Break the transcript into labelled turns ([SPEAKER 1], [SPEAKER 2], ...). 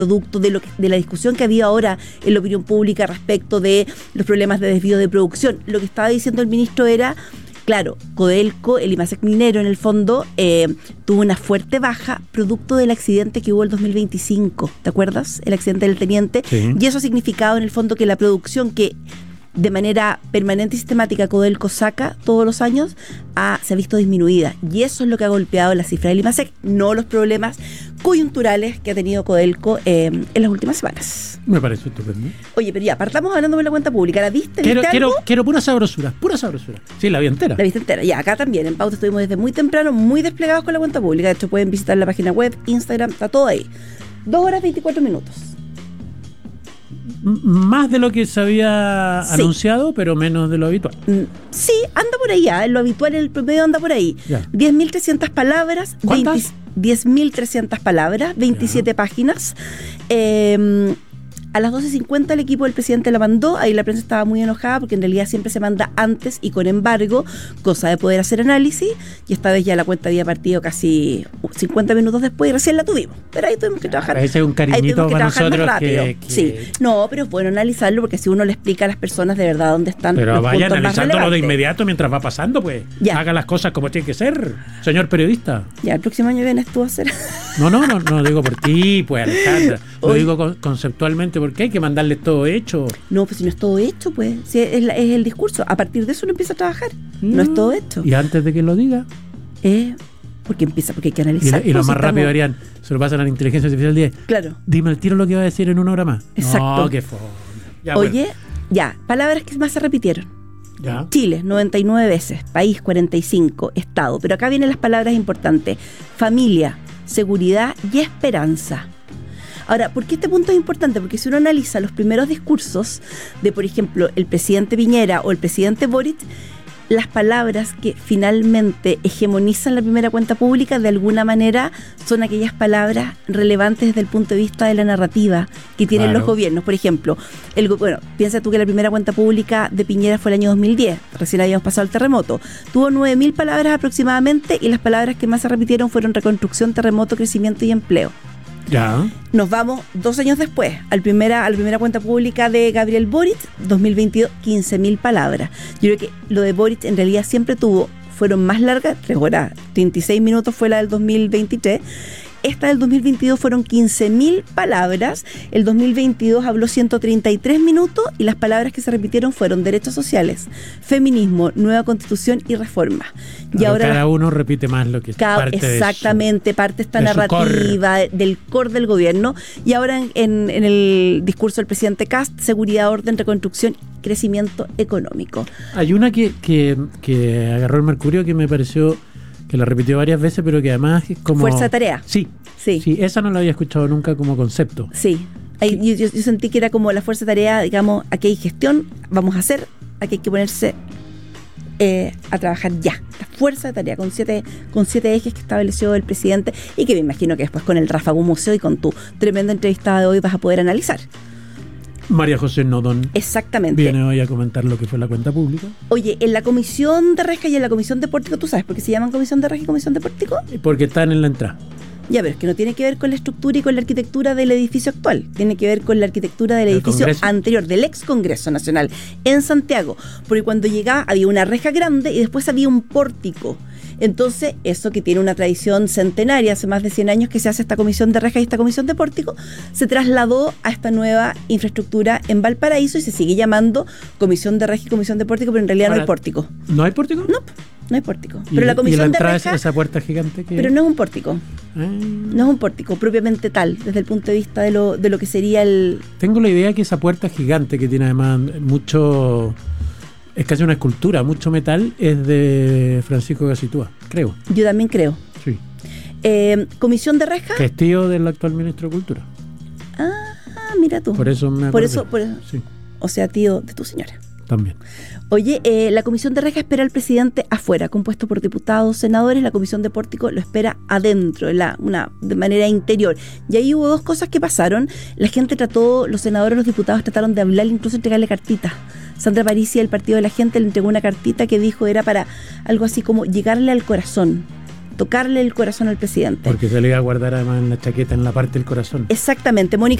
[SPEAKER 1] producto de la discusión que había ahora en la opinión pública respecto de los problemas de desvío de producción. Lo que estaba diciendo el ministro era, claro, Codelco, el IMASEC minero en el fondo, tuvo una fuerte baja producto del accidente que hubo el 2025, ¿te acuerdas? El accidente del teniente.
[SPEAKER 2] Sí.
[SPEAKER 1] Y eso ha significado en el fondo que la producción que de manera permanente y sistemática Codelco saca todos los años se ha visto disminuida, y eso es lo que ha golpeado la cifra del IMASEC, no los problemas coyunturales que ha tenido Codelco en las últimas semanas.
[SPEAKER 2] Me parece estupendo.
[SPEAKER 1] Oye, pero ya, partamos hablando de la cuenta pública. ¿La viste?
[SPEAKER 2] Quiero pura sabrosura. Sí, la vi entera.
[SPEAKER 1] La viste entera. Ya, acá también, en Pauta estuvimos desde muy temprano, muy desplegados con la cuenta pública. De hecho, pueden visitar la página web, Instagram, está todo ahí. 2 horas 24 minutos.
[SPEAKER 2] Más de lo que se había anunciado, pero menos de lo habitual.
[SPEAKER 1] Sí, anda por ahí, lo habitual en el promedio anda por ahí. 10.300 palabras.
[SPEAKER 2] ¿Cuántas?
[SPEAKER 1] 10.300 palabras, 27 páginas. A las 12:50 el equipo del presidente la mandó. Ahí la prensa estaba muy enojada porque en realidad siempre se manda antes y con embargo, cosa de poder hacer análisis, y esta vez ya la cuenta había partido casi 50 minutos después y recién la tuvimos, pero ahí tuvimos que trabajar.
[SPEAKER 2] Ese es un cariñito para nosotros que...
[SPEAKER 1] Sí, no, pero es bueno analizarlo porque si uno le explica a las personas de verdad dónde están
[SPEAKER 2] pero
[SPEAKER 1] los
[SPEAKER 2] vaya
[SPEAKER 1] puntos más
[SPEAKER 2] analizándolo de
[SPEAKER 1] relevantes.
[SPEAKER 2] inmediato mientras va pasando, pues.
[SPEAKER 1] Ya.
[SPEAKER 2] Haga las cosas como tiene que ser, señor periodista.
[SPEAKER 1] Ya, el próximo año vienes tú a hacer...
[SPEAKER 2] No digo por ti, pues, Alejandra. Lo
[SPEAKER 1] Oye.
[SPEAKER 2] digo conceptualmente porque hay que mandarle todo hecho.
[SPEAKER 1] No, pues si no es todo hecho, pues si es el discurso. A partir de eso uno empieza a trabajar. No es todo hecho.
[SPEAKER 2] Y antes de que lo diga.
[SPEAKER 1] Porque hay que analizar.
[SPEAKER 2] Y lo más rápido harían, se lo pasan a la inteligencia artificial 10.
[SPEAKER 1] Claro.
[SPEAKER 2] Dime al tiro lo que va a decir en 1 hora más.
[SPEAKER 1] Exacto.
[SPEAKER 2] No, qué fome. Ya,
[SPEAKER 1] Oye, ya, palabras que más se repitieron.
[SPEAKER 2] Ya.
[SPEAKER 1] Chile, 99 veces. País, 45. Estado. Pero acá vienen las palabras importantes. Familia, seguridad y esperanza. Ahora, ¿por qué este punto es importante? Porque si uno analiza los primeros discursos de, por ejemplo, el presidente Piñera o el presidente Boric, las palabras que finalmente hegemonizan la primera cuenta pública de alguna manera son aquellas palabras relevantes desde el punto de vista de la narrativa que tienen los gobiernos. Por ejemplo, piensa tú que la primera cuenta pública de Piñera fue el año 2010, recién habíamos pasado el terremoto. Tuvo 9.000 palabras aproximadamente y las palabras que más se repitieron fueron reconstrucción, terremoto, crecimiento y empleo.
[SPEAKER 2] Ya.
[SPEAKER 1] Nos vamos 2 años después, a la primera cuenta pública de Gabriel Boric, 2022, 15.000 palabras. Yo creo que lo de Boric en realidad siempre fueron más largas, 3 horas, 36 minutos fue la del 2023. Esta del 2022 fueron 15.000 palabras, el 2022 habló 133 minutos y las palabras que se repitieron fueron derechos sociales, feminismo, nueva constitución y reforma.
[SPEAKER 2] Claro, y ahora cada uno repite más lo que parte
[SPEAKER 1] exactamente, parte esta narrativa del core del gobierno. Y ahora en el discurso del presidente Kast, seguridad, orden, reconstrucción, crecimiento económico.
[SPEAKER 2] Hay una que agarró el mercurio que me pareció que la repitió varias veces, pero que además es como...
[SPEAKER 1] Fuerza de tarea.
[SPEAKER 2] Sí, esa no la había escuchado nunca como concepto.
[SPEAKER 1] Sí, yo sentí que era como la fuerza de tarea, digamos, aquí hay gestión, vamos a hacer, aquí hay que ponerse a trabajar ya. La fuerza de tarea con siete ejes que estableció el presidente y que me imagino que después con el Ráfago Museo y con tu tremenda entrevistada de hoy vas a poder analizar.
[SPEAKER 2] María José Nodón.
[SPEAKER 1] Exactamente.
[SPEAKER 2] Viene hoy a comentar lo que fue la cuenta pública.
[SPEAKER 1] Oye, en la comisión de Reja y en la comisión de Pórtico, ¿tú sabes por qué se llaman comisión de Reja y comisión de Pórtico?
[SPEAKER 2] Porque están en la entrada.
[SPEAKER 1] Ya, pero es que no tiene que ver con la estructura y con la arquitectura del edificio actual. Tiene que ver con la arquitectura del edificio anterior, del ex Congreso Nacional, en Santiago. Porque cuando llegaba había una reja grande y después había un pórtico. Entonces, eso que tiene una tradición centenaria, hace más de 100 años que se hace esta comisión de reja y esta comisión de pórtico, se trasladó a esta nueva infraestructura en Valparaíso y se sigue llamando comisión de reja y comisión de pórtico, pero en realidad no hay pórtico.
[SPEAKER 2] ¿No hay pórtico?
[SPEAKER 1] No hay pórtico. Pero la comisión
[SPEAKER 2] ¿y la entrada
[SPEAKER 1] de reja,
[SPEAKER 2] es esa puerta gigante que...
[SPEAKER 1] Pero no es un pórtico. No es un pórtico propiamente tal, desde el punto de vista de lo que sería el...
[SPEAKER 2] Tengo la idea que esa puerta gigante que tiene además mucho... Es casi una escultura, mucho metal, es de Francisco Gacitúa, creo.
[SPEAKER 1] Yo también creo.
[SPEAKER 2] Sí.
[SPEAKER 1] Comisión de reja.
[SPEAKER 2] Que es tío del actual ministro de Cultura.
[SPEAKER 1] Ah, mira tú.
[SPEAKER 2] Por eso me acuerdo.
[SPEAKER 1] Por eso. Sí. O sea, tío de tu señora.
[SPEAKER 2] También.
[SPEAKER 1] Oye, la comisión de reja espera al presidente afuera, compuesto por diputados, senadores. La comisión de pórtico lo espera adentro, de manera interior. Y ahí hubo 2 cosas que pasaron. Los senadores, los diputados trataron de hablar, incluso entregarle cartitas. Sandra Parisi del Partido de la Gente le entregó una cartita que dijo era para algo así como llegarle al corazón tocarle el corazón al presidente.
[SPEAKER 2] Porque se le iba a guardar además en la chaqueta, en la parte del corazón.
[SPEAKER 1] Exactamente, Mónica.